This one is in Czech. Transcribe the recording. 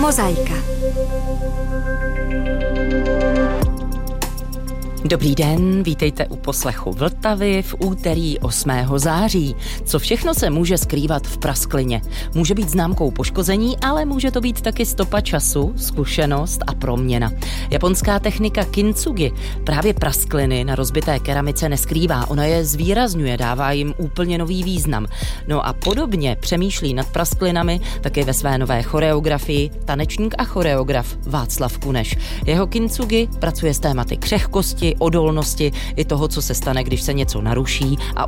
Mozaika. Dobrý den, vítejte u poslechu Vltavy v úterý 8. září. Co všechno se může skrývat v prasklině? Může být známkou poškození, ale může to být taky stopa času, zkušenost a proměna. Japonská technika kintsugi právě praskliny na rozbité keramice neskrývá, ona je zvýrazňuje, dává jim úplně nový význam. No a podobně přemýšlí nad prasklinami taky ve své nové choreografii tanečník a choreograf Václav Kuneš. Jeho kintsugi pracuje s tématy křehkosti, odolnosti i toho, co se stane, když se něco naruší a